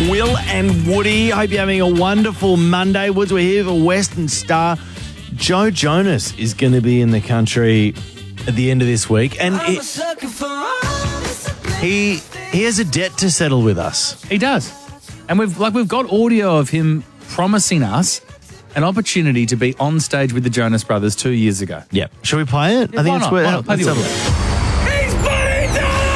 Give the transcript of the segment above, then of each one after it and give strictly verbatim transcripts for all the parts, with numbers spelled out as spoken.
Will and Woody. Hope you're having a wonderful Monday. Woods, we're here for Western Star. Joe Jonas is going to be in the country at the end of this week, and it, he he has a debt to settle with us. He does, and we've like we've got audio of him promising us an opportunity to be on stage with the Jonas Brothers two years ago. Yeah, should we play it? Yeah, I think it's worth. Play the audio. He's playing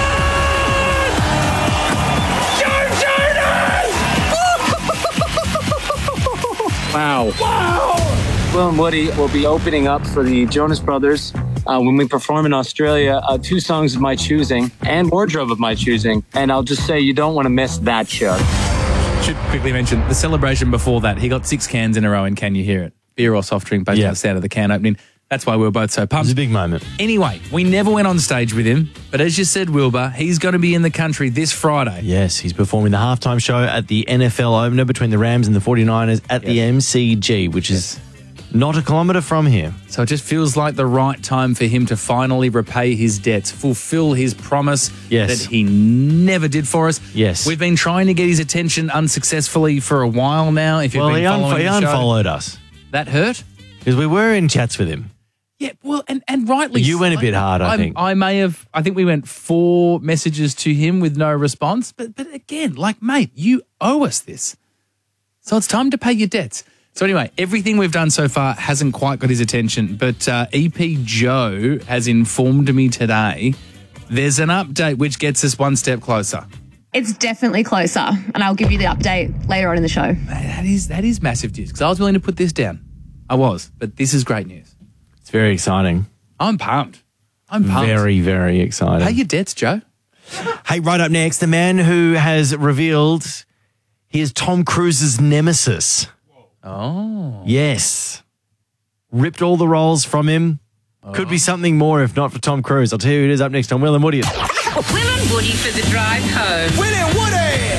Joe Jonas! Wow. Wow! Will and Woody will be opening up for the Jonas Brothers uh, when we perform in Australia. Uh, two songs of my choosing and wardrobe of my choosing. And I'll just say you don't want to miss that show. Should quickly mention the celebration before that. He got six cans in a row in Can You Hear It? Beer or soft drink based Yeah. on the sound of the can opening. That's why we were both so It pumped. was a big moment. Anyway, we never went on stage with him, but as you said, Wilbur, he's going to be in the country this Friday. Yes, he's performing the halftime show at the N F L opener between the Rams and the forty-niners at the M C G, which is not a kilometre from here. So it just feels like the right time for him to finally repay his debts, fulfill his promise Yes. that he never did for us. Yes. We've been trying to get his attention unsuccessfully for a while now. If you've Well, been he, unfo- following he the show. unfollowed us That hurt? because we were in chats with him. Yeah, well, and, and rightly You went a bit hard, I I'm- think. I may have, I think we went four messages to him with no response. But but again, like, mate, you owe us this. So it's time to pay your debts. So anyway, everything we've done so far hasn't quite got his attention. But uh, E P Joe has informed me today there's an update which gets us one step closer. It's definitely closer, and I'll give you the update later on in the show. That is, that is massive news because I was willing to put this down. I was, but this is great news. It's very exciting. I'm pumped. I'm pumped. Very, very exciting. Pay your debts, Joe. Hey, right up next, the man who has revealed he is Tom Cruise's nemesis. Oh. Yes. Ripped all the roles from him. Could be something more if not for Tom Cruise. I'll tell you who it is up next on Will and Woody. Will and Woody for the drive home. Will and Woody!